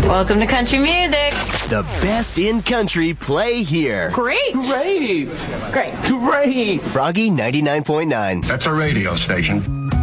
Welcome to country music. The best in country play here. Great. Great. Great. Great. Froggy 99.9. That's a radio station.